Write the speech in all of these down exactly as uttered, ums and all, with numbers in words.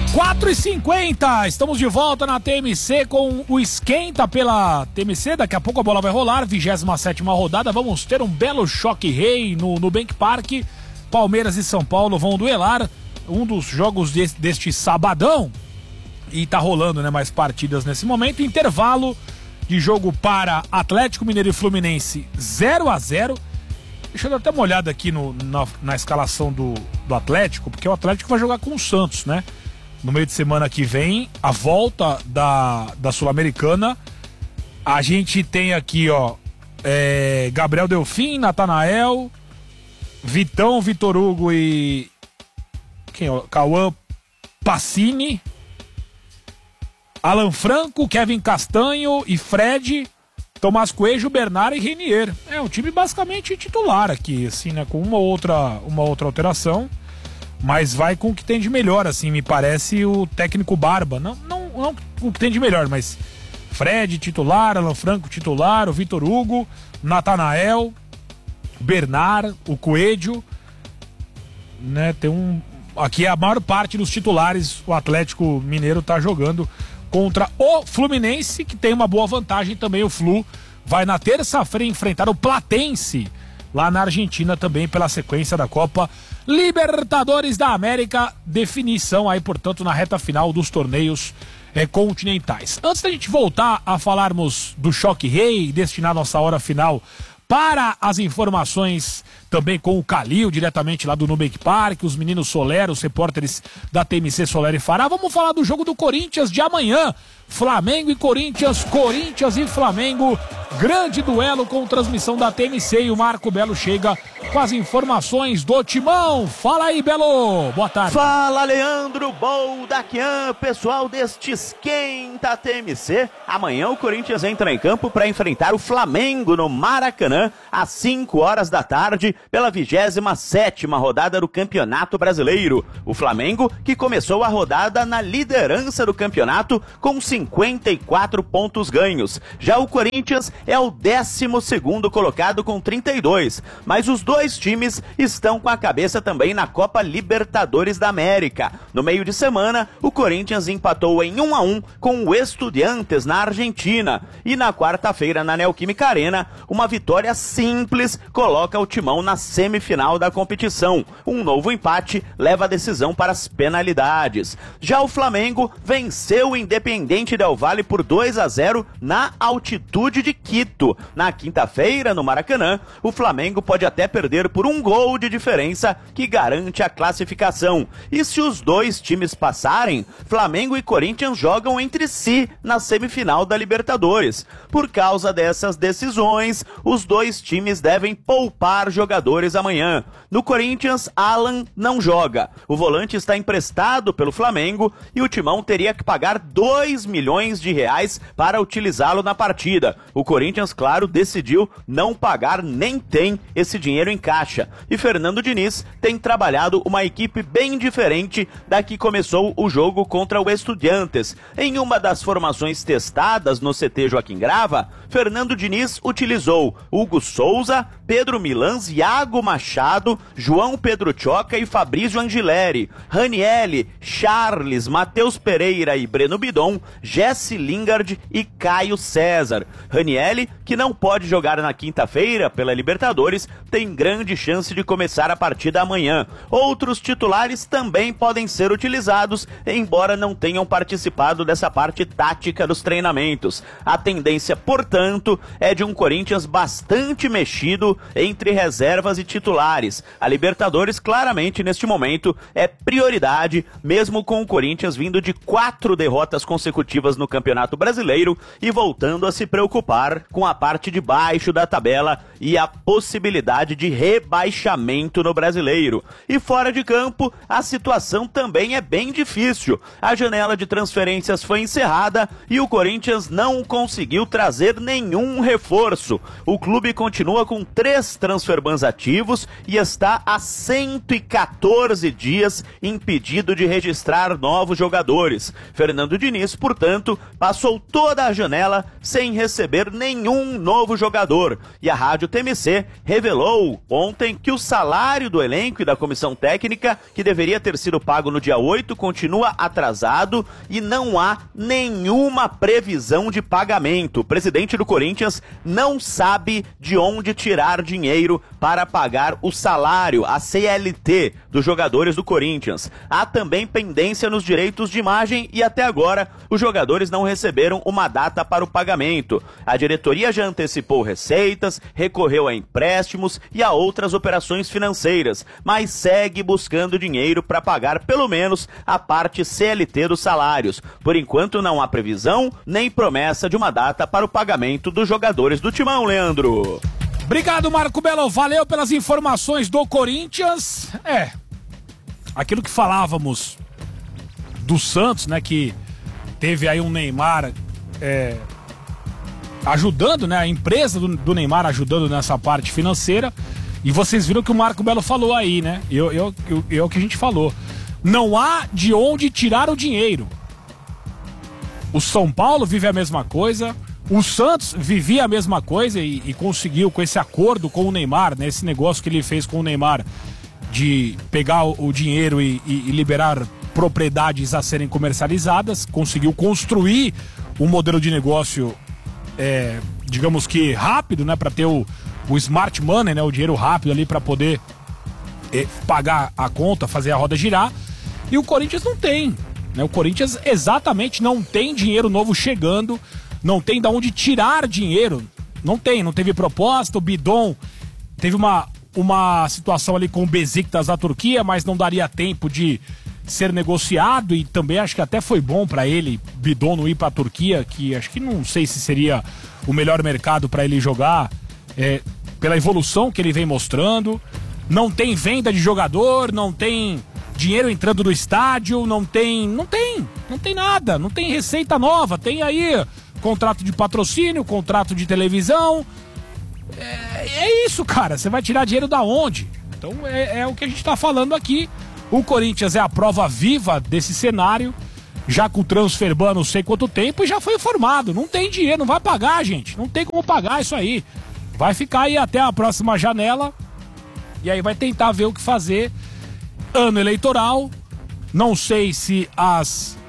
quatro e cinquenta, estamos de volta na T M C com o Esquenta pela T M C. Daqui a pouco a bola vai rolar, vigésima sétima rodada. Vamos ter um belo choque rei no Nubank Park. Palmeiras e São Paulo vão duelar. Um dos jogos de, deste sabadão. E tá rolando, né, mais partidas nesse momento. Intervalo de jogo para Atlético Mineiro e Fluminense zero a zero. Deixa eu dar até uma olhada aqui no, na, na escalação do, do Atlético, porque o Atlético vai jogar com o Santos, né? No meio de semana que vem, a volta da, da Sul-Americana. A gente tem aqui, ó, é, Gabriel Delfim, Natanael, Vitão, Vitor Hugo e quem, ó, Cauã Pacini, Alan Franco, Kevin Castanho e Fred, Tomás Coelho, Bernard e Renier. É um time basicamente titular aqui, assim, né? Com uma outra, uma outra alteração. Mas vai com o que tem de melhor, assim, me parece o técnico Barba. Não, não, não o que tem de melhor, mas Fred titular, Alan Franco titular, o Vitor Hugo, Natanael, Bernard, o Coelho, né? Tem um... Aqui a maior parte dos titulares, o Atlético Mineiro tá jogando contra o Fluminense, que tem uma boa vantagem também. O Flu vai na terça-feira enfrentar o Platense, lá na Argentina também, pela sequência da Copa Libertadores da América. Definição aí, portanto, na reta final dos torneios é, continentais. Antes da gente voltar a falarmos do Choque Rei e destinar nossa hora final para as informações também com o Calil, diretamente lá do Nubank Park, os meninos Solero, os repórteres da T M C Solero e Fará, vamos falar do jogo do Corinthians de amanhã. Flamengo e Corinthians, Corinthians e Flamengo, grande duelo com transmissão da T M C, e o Marco Belo chega com as informações do Timão. Fala aí, Belo, boa tarde. Fala, Leandro Boldaquian, pessoal deste Esquenta T M C. Amanhã o Corinthians entra em campo para enfrentar o Flamengo no Maracanã, às cinco horas da tarde, pela vigésima sétima rodada do Campeonato Brasileiro. O Flamengo, que começou a rodada na liderança do campeonato com cinquenta e quatro pontos ganhos. Já o Corinthians é o décimo segundo colocado com trinta e dois, mas os dois times estão com a cabeça também na Copa Libertadores da América. No meio de semana, o Corinthians empatou em um a um com o Estudiantes na Argentina, e na quarta-feira na Neoquímica Arena, uma vitória simples coloca o Timão na semifinal da competição. Um novo empate leva a decisão para as penalidades. Já o Flamengo venceu o Independiente Del Valle por dois a zero na altitude de Quito. Na quinta-feira, no Maracanã, o Flamengo pode até perder por um gol de diferença que garante a classificação. E se os dois times passarem, Flamengo e Corinthians jogam entre si na semifinal da Libertadores. Por causa dessas decisões, os dois times devem poupar jogadores amanhã. No Corinthians, Alan não joga. O volante está emprestado pelo Flamengo e o Timão teria que pagar dois milhões de reais para utilizá-lo na partida. O Corinthians, claro, decidiu não pagar, nem tem esse dinheiro em caixa. E Fernando Diniz tem trabalhado uma equipe bem diferente da que começou o jogo contra o Estudiantes. Em uma das formações testadas no C T Joaquim Grava, Fernando Diniz utilizou Hugo Souza, Pedro Milans, Iago Machado, João Pedro Choca e Fabrício Angileri, Ranielli, Charles, Matheus Pereira e Breno Bidon, Jesse Lingard e Caio César. Ranielli, que não pode jogar na quinta-feira pela Libertadores, tem grande chance de começar a partida amanhã. Outros titulares também podem ser utilizados, embora não tenham participado dessa parte tática dos treinamentos. A tendência, portanto, é de um Corinthians bastante mexido entre reservas e titulares. A Libertadores, claramente, neste momento, é prioridade, mesmo com o Corinthians vindo de quatro derrotas consecutivas no Campeonato Brasileiro e voltando a se preocupar com a parte de baixo da tabela e a possibilidade de rebaixamento no Brasileiro. E fora de campo, a situação também é bem difícil. A janela de transferências foi encerrada e o Corinthians não conseguiu trazer nenhum reforço. O clube continua com três transferbans ativos e está há cento e quatorze dias impedido de registrar novos jogadores. Fernando Diniz, por portanto, passou toda a janela sem receber nenhum novo jogador. E a Rádio T M C revelou ontem que o salário do elenco e da comissão técnica, que deveria ter sido pago no dia oito, continua atrasado e não há nenhuma previsão de pagamento. O presidente do Corinthians não sabe de onde tirar dinheiro para pagar o salário, a C L T, dos jogadores do Corinthians. Há também pendência nos direitos de imagem e até agora os jogadores não receberam uma data para o pagamento. A diretoria já antecipou receitas, recorreu a empréstimos e a outras operações financeiras, mas segue buscando dinheiro para pagar pelo menos a parte C L T dos salários. Por enquanto não há previsão nem promessa de uma data para o pagamento dos jogadores do Timão, Leandro. Obrigado, Marco Belo. Valeu pelas informações do Corinthians. É, aquilo que falávamos do Santos, né, que teve aí um Neymar é, ajudando, né, a empresa do, do Neymar ajudando nessa parte financeira. E vocês viram que o Marco Belo falou aí, né? Eu, eu, eu, eu, é o que a gente falou. Não há de onde tirar o dinheiro. O São Paulo vive a mesma coisa. O Santos vivia a mesma coisa e, e conseguiu, com esse acordo com o Neymar, né, esse negócio que ele fez com o Neymar de pegar o, o dinheiro e, e, e liberar propriedades a serem comercializadas, conseguiu construir um modelo de negócio, é, digamos que rápido, né, para ter o, o smart money, né, o dinheiro rápido ali para poder é, pagar a conta, fazer a roda girar. E o Corinthians não tem, né, o Corinthians exatamente não tem dinheiro novo chegando. Não tem de onde tirar dinheiro. Não tem, não teve proposta. O Bidon teve uma, uma situação ali com o Besiktas da Turquia, mas não daria tempo de ser negociado. E também acho que até foi bom para ele, Bidon, não ir para a Turquia, que acho que não sei se seria o melhor mercado para ele jogar, é, pela evolução que ele vem mostrando. Não tem venda de jogador, não tem dinheiro entrando no estádio, não tem, não tem, não tem nada, não tem receita nova. Tem aí contrato de patrocínio, contrato de televisão. É, é isso, cara. Você vai tirar dinheiro da onde? Então é, é o que a gente tá falando aqui. O Corinthians é a prova viva desse cenário. Já com o transfer ban não sei quanto tempo e já foi formado. Não tem dinheiro, não vai pagar, gente. Não tem como pagar isso aí. Vai ficar aí até a próxima janela. E aí vai tentar ver o que fazer. Ano eleitoral. Não sei se as...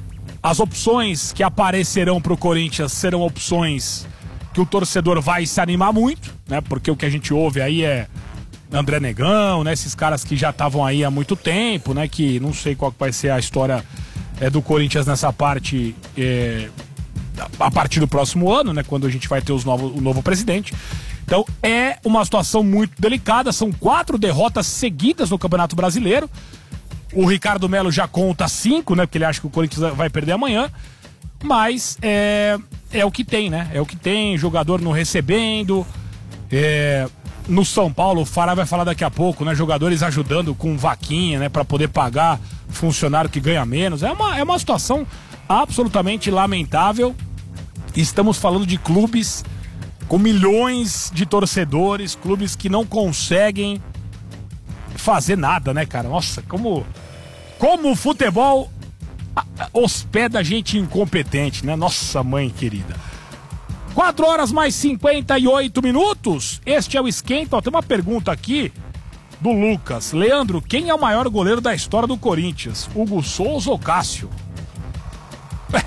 As opções que aparecerão para o Corinthians serão opções que o torcedor vai se animar muito, né? Porque o que a gente ouve aí é André Negão, né? Esses caras que já estavam aí há muito tempo, né? Que não sei qual que vai ser a história é, do Corinthians nessa parte é, a partir do próximo ano, né? Quando a gente vai ter os novo, o novo presidente. Então é uma situação muito delicada. São quatro derrotas seguidas no Campeonato Brasileiro. O Ricardo Melo já conta cinco, né? Porque ele acha que o Corinthians vai perder amanhã. Mas é, é o que tem, né? É o que tem, jogador não recebendo. É, no São Paulo, o Fará vai falar daqui a pouco, né? Jogadores ajudando com vaquinha, né? Pra poder pagar funcionário que ganha menos. É uma, é uma situação absolutamente lamentável. Estamos falando de clubes com milhões de torcedores, clubes que não conseguem fazer nada, né, cara? Nossa, como como o futebol hospeda gente incompetente, né? Nossa mãe querida. quatro horas mais cinquenta e oito minutos. Este é o Esquenta. Ó, tem uma pergunta aqui do Lucas. Leandro, quem é o maior goleiro da história do Corinthians? Hugo Souza ou Cássio? É,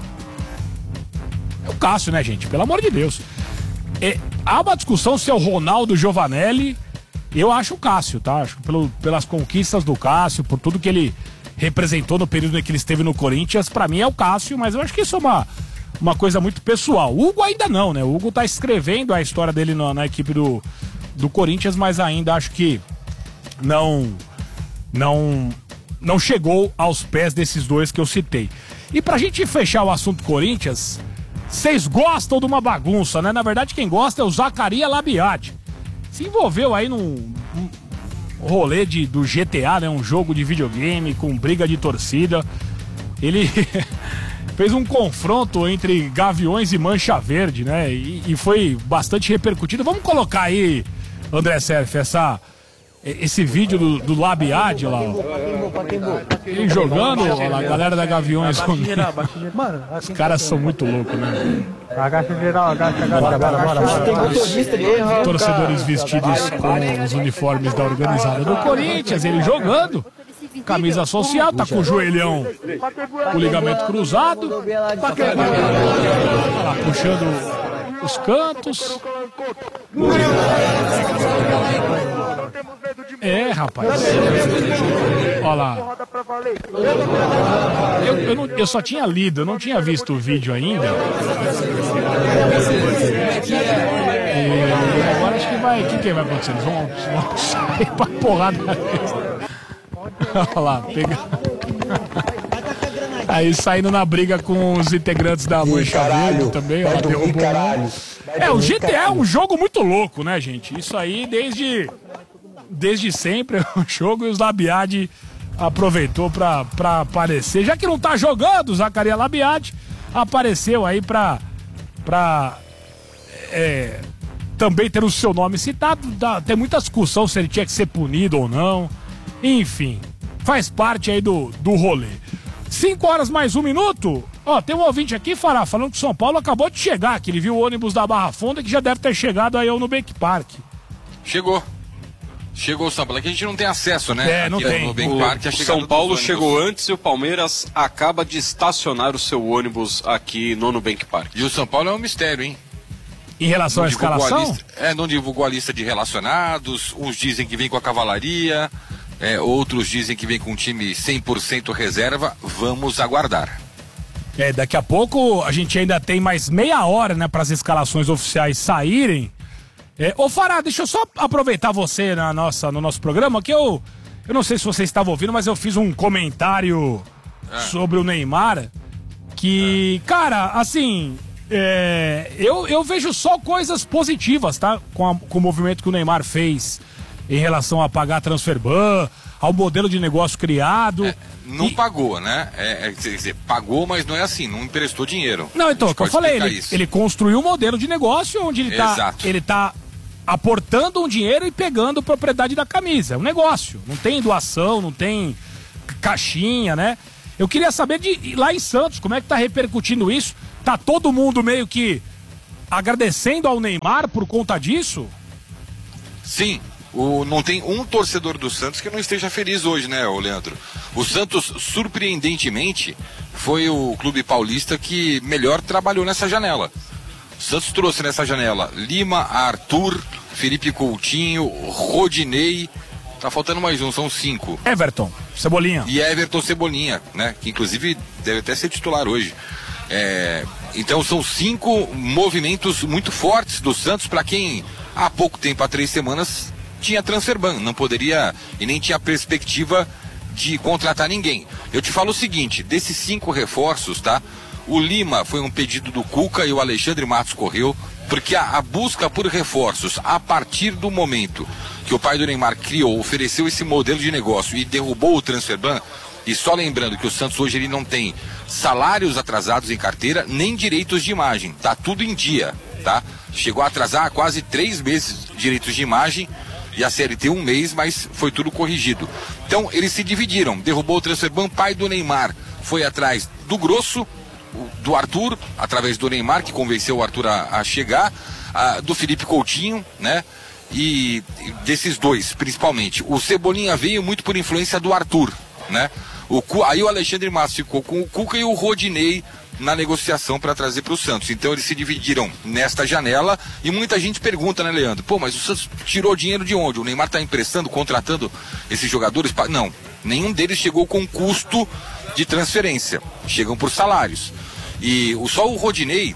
é o Cássio, né, gente? Pelo amor de Deus. É, há uma discussão se é o Ronaldo Giovanelli. Eu acho o Cássio, tá? Acho que pelo, pelas conquistas do Cássio, por tudo que ele representou no período em que ele esteve no Corinthians, pra mim é o Cássio, mas eu acho que isso é uma, uma coisa muito pessoal. O Hugo ainda não, né? O Hugo tá escrevendo a história dele na, na equipe do, do Corinthians, mas ainda acho que não, não, não chegou aos pés desses dois que eu citei. E pra gente fechar o assunto Corinthians, vocês gostam de uma bagunça, né? Na verdade, quem gosta é o Zacarias Labiati. Se envolveu aí num um rolê de, do G T A, né? Um jogo de videogame com briga de torcida. Ele fez um confronto entre Gaviões e Mancha Verde, né? E, e foi bastante repercutido. Vamos colocar aí, André Serf, essa, esse vídeo do, do Labiad lá, ó. Ele jogando, ó lá, a galera da Gaviões. Os caras são muito loucos, né? Agacha geral, agacha, agacha, agacha. Torcedores vestidos com os uniformes da organizada do Corinthians, ele jogando. Camisa social, tá com o joelhão, o ligamento cruzado. Olha lá, puxando os cantos. É, rapaz. Olha lá. Eu, eu, não, eu só tinha lido, eu não tinha visto o vídeo ainda. E agora acho que vai. O que, que vai acontecer? Eles vão, vão sair pra porrada. Olha lá, pega. Aí saindo na briga com os integrantes da Mancha Verde também, ó, derrubou um. É, o G T A é um jogo muito louco, né, gente? Isso aí desde, desde sempre é um jogo e os Labiad aproveitou pra, pra aparecer. Já que não tá jogando, o Zacarias Labiad apareceu aí pra, pra é, também ter o seu nome citado. Dá, tem muita discussão se ele tinha que ser punido ou não. Enfim, faz parte aí do, do rolê. Cinco horas mais um minuto. Ó, tem um ouvinte aqui, Fará, falando que o São Paulo acabou de chegar, que ele viu o ônibus da Barra Funda, que já deve ter chegado aí ao Nubank Park. Chegou. Chegou o São Paulo. Aqui a gente não tem acesso, né? É, não aqui tem. No Nubank O, Park, o São Paulo chegou antes e o Palmeiras acaba de estacionar o seu ônibus aqui no Nubank Park. E o São Paulo é um mistério, hein? Em relação à escalação? Lista, é, não divulgou a lista de relacionados. Uns dizem que vem com a cavalaria. É, outros dizem que vem com um time cem por cento reserva. Vamos aguardar. É, daqui a pouco a gente ainda tem mais meia hora, né, para as escalações oficiais saírem. É, ô Fará, deixa eu só aproveitar você na nossa, no nosso programa, que eu, eu não sei se você estava ouvindo, mas eu fiz um comentário é. sobre o Neymar, que, é. cara, assim, é, eu, eu vejo só coisas positivas, tá, com, a, com o movimento que o Neymar fez em relação a pagar a transferban, ao modelo de negócio criado. É, não e... pagou, né? É, é, quer dizer, pagou, mas não é assim, não emprestou dinheiro. Não, então, o que eu falei, ele, ele construiu um modelo de negócio onde ele tá, ele tá aportando um dinheiro e pegando propriedade da camisa. É um negócio, não tem doação, não tem caixinha, né? Eu queria saber de lá em Santos, como é que tá repercutindo isso? Tá todo mundo meio que agradecendo ao Neymar por conta disso? Sim. O, não tem um torcedor do Santos que não esteja feliz hoje, né, ô Leandro? O Santos, surpreendentemente, foi o clube paulista que melhor trabalhou nessa janela. O Santos trouxe nessa janela Lima, Arthur, Felipe Coutinho, Rodinei. Tá faltando mais um, são cinco. Everton, Cebolinha. E Everton Cebolinha, né? Que inclusive deve até ser titular hoje. É, então são cinco movimentos muito fortes do Santos para quem há pouco tempo, há três semanas, tinha transferban, não poderia e nem tinha perspectiva de contratar ninguém. Eu te falo o seguinte, desses cinco reforços, tá? O Lima foi um pedido do Cuca e o Alexandre Matos correu, porque a, a busca por reforços a partir do momento que o pai do Neymar criou, ofereceu esse modelo de negócio e derrubou o transferban, e só lembrando que o Santos hoje ele não tem salários atrasados em carteira, nem direitos de imagem, tá tudo em dia, tá? Chegou a atrasar quase três meses direitos de imagem, e a C L T um mês, mas foi tudo corrigido. Então eles se dividiram, derrubou o transferban, pai do Neymar foi atrás do grosso, do Arthur, através do Neymar, que convenceu o Arthur a, a chegar, a, do Felipe Coutinho, né? E desses dois, principalmente. O Cebolinha veio muito por influência do Arthur, né? O, aí o Alexandre Matos ficou com o Cuca e o Rodinei na negociação para trazer para o Santos. Então eles se dividiram nesta janela e muita gente pergunta, né, Leandro? Pô, mas o Santos tirou dinheiro de onde? O Neymar está emprestando, contratando esses jogadores? Pra... Não, nenhum deles chegou com custo de transferência. Chegam por salários. E o, só o Rodinei,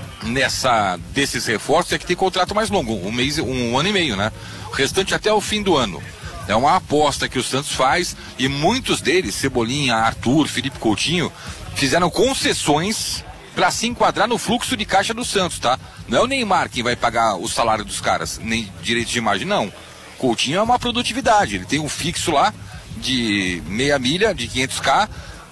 nessa, desses reforços, é que tem contrato mais longo, um mês, um ano e meio, né? O restante até o fim do ano. É uma aposta que o Santos faz e muitos deles, Cebolinha, Arthur, Felipe Coutinho, fizeram concessões para se enquadrar no fluxo de caixa do Santos, tá? Não é o Neymar quem vai pagar o salário dos caras, nem direitos de imagem, não. Coutinho é uma produtividade, ele tem um fixo lá de meia milha, de quinhentos mil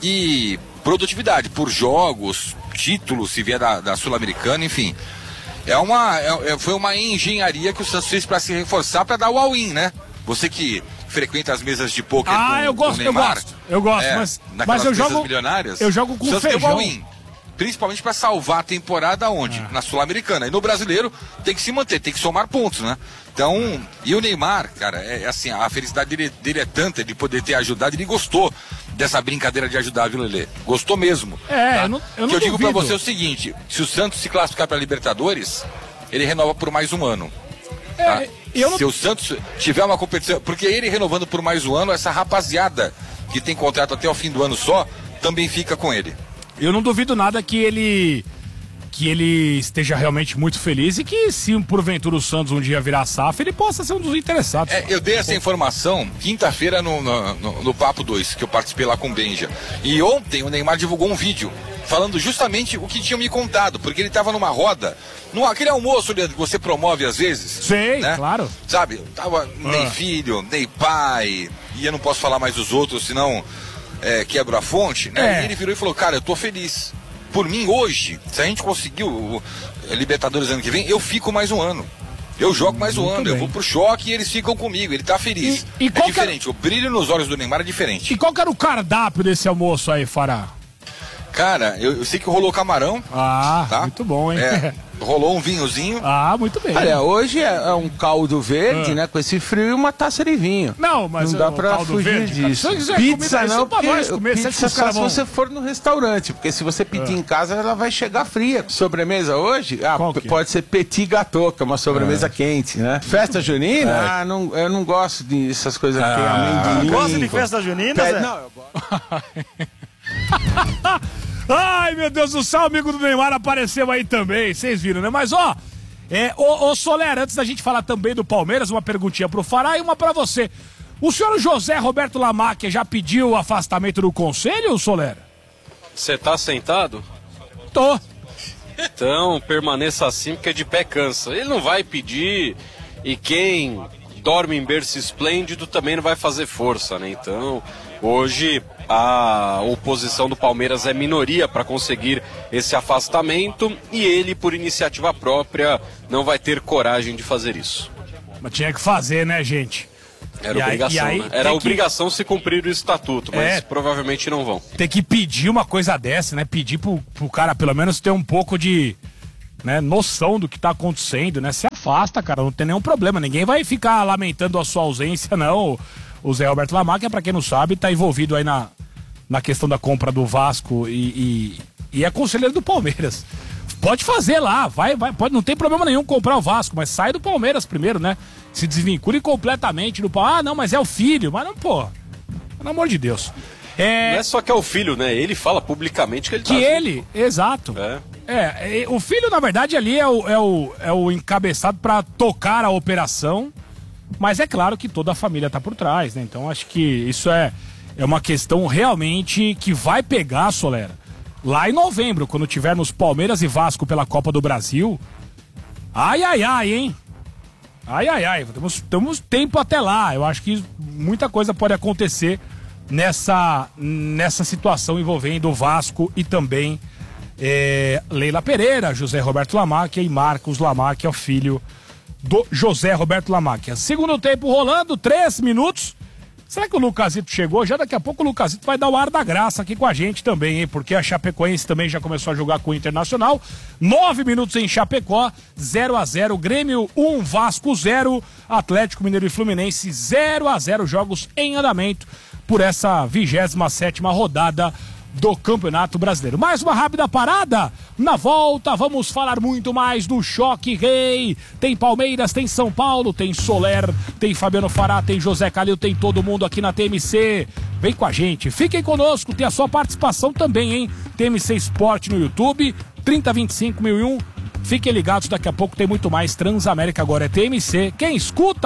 e produtividade por jogos, títulos, se vier da, da Sul-Americana, enfim. É uma, é, foi uma engenharia que o Santos fez para se reforçar, para dar o all-in, né? Você que frequenta as mesas de pôquer Ah, com, eu gosto, com o Neymar, eu gosto. Eu gosto, é, mas, naquelas mas eu mesas jogo milionárias, eu jogo com o Santos deu feijão. all-in. Principalmente para salvar a temporada onde? É. Na Sul-Americana. E no brasileiro tem que se manter, tem que somar pontos, né? Então, e o Neymar, cara, é, é assim, a felicidade dele, dele é tanta de poder ter ajudado, ele gostou dessa brincadeira de ajudar, viu, Lelê? Gostou mesmo. É, tá? eu não, eu não que eu digo para duvido. você o seguinte, se o Santos se classificar para Libertadores, ele renova por mais um ano. Tá? É, eu não... Se o Santos tiver uma competição, porque ele renovando por mais um ano, essa rapaziada que tem contrato até o fim do ano só, também fica com ele. Eu não duvido nada que ele que ele esteja realmente muito feliz e que se porventura o Santos um dia virar S A F, ele possa ser um dos interessados. É, eu dei essa informação quinta-feira no, no, no, no Papo dois, que eu participei lá com o Benja. E ontem o Neymar divulgou um vídeo falando justamente o que tinham me contado, porque ele estava numa roda, num, aquele almoço, Leandro, que você promove às vezes. Sei, né? claro. Sabe, tava ah. nem filho, nem pai, e eu não posso falar mais os outros, senão é, quebro a fonte, né? É. E ele virou e falou, cara, eu tô feliz. Por mim, hoje, se a gente conseguiu o Libertadores ano que vem, eu fico mais um ano. Eu jogo mais um Muito ano, bem. eu vou pro choque e eles ficam comigo, ele tá feliz. E- e é qual que diferente, o brilho nos olhos do Neymar é diferente. E qual que era o cardápio desse almoço aí, Fará? Cara, eu, eu sei que rolou camarão, Ah, tá? muito bom, hein? É, rolou um vinhozinho. Ah, muito bem. Olha, hoje é, é um caldo verde, Ah. né? Com esse frio e uma taça de vinho. Não, mas não dá o pra caldo fugir verde, cara, disso. se eu quiser Pizza comida, isso não, é pra porque nós comer, você acha que pizza os só caras se vão- você for no restaurante, porque se você pedir em casa, ela vai chegar fria. Sobremesa hoje, ah, Qual p- que é? pode ser petit gâteau, que é uma sobremesa quente, né? Festa junina, ah, não, eu não gosto dessas coisas que amendoim. Gosta de festa junina, Pé- Zé? Não, eu gosto. Ai, meu Deus do céu, o amigo do Neymar apareceu aí também, vocês viram, né? Mas, ó, é, ô, ô Soler, antes da gente falar também do Palmeiras, uma perguntinha pro Fará e uma pra você. O senhor José Roberto Lamáquia já pediu o afastamento do conselho, Soler? Você tá sentado? Tô. Então permaneça assim, porque de pé cansa. Ele não vai pedir, e quem dorme em berço esplêndido também não vai fazer força, né? Então, hoje a oposição do Palmeiras é minoria para conseguir esse afastamento e ele, por iniciativa própria, não vai ter coragem de fazer isso. Mas tinha que fazer, né, gente? Era E aí- obrigação, e aí né? Era tem que- obrigação se cumprir o estatuto, mas É. provavelmente não vão. Tem que pedir uma coisa dessa, né? Pedir pro, pro cara pelo menos ter um pouco de, né, noção do que tá acontecendo, né? Se afasta, cara, não tem nenhum problema. Ninguém vai ficar lamentando a sua ausência, não. O Zé Roberto Lamáquia, pra quem não sabe, tá envolvido aí na, na questão da compra do Vasco e, e, e é conselheiro do Palmeiras. Pode fazer lá, vai, vai, pode, não tem problema nenhum comprar o Vasco, mas sai do Palmeiras primeiro, né? Se desvincule completamente do Palmeiras. Ah, não, mas é o filho. Mas não, pô, pelo amor de Deus. É, Não é só que é o filho, né? Ele fala publicamente que ele que tá ele, exato. É. É, é, o filho, na verdade, ali é o, é o, é o encabeçado para tocar a operação, mas é claro que toda a família tá por trás, né? Então acho que isso é, é uma questão realmente que vai pegar, Solera. Lá em novembro, quando tivermos Palmeiras e Vasco pela Copa do Brasil, ai, ai, ai, hein? Ai, ai, ai, temos, temos tempo até lá. Eu acho que muita coisa pode acontecer nessa, nessa situação envolvendo o Vasco e também é, Leila Pereira, José Roberto Lamáquia e Marcos Lamáquia, o filho do José Roberto Lamáquia. Segundo tempo rolando, três minutos. Será que o Lucasito chegou? Já daqui a pouco o Lucasito vai dar o ar da graça aqui com a gente também, hein? Porque a Chapecoense também já começou a jogar com o Internacional. Nove minutos em Chapecó, zero a zero. Grêmio um, Vasco zero. Atlético Mineiro e Fluminense zero a zero. Jogos em andamento por essa vigésima sétima rodada do Campeonato Brasileiro. Mais uma rápida parada. Na volta vamos falar muito mais do Choque Rei. Tem Palmeiras, tem São Paulo, tem Soler, tem Fabiano Fará, tem José Calil, tem todo mundo aqui na T M C. Vem com a gente, fiquem conosco, tem a sua participação também, hein? T M C Esporte no YouTube, trinta vinte e cinco mil e um. Fiquem ligados, daqui a pouco tem muito mais. Transamérica agora é T M C. Quem escuta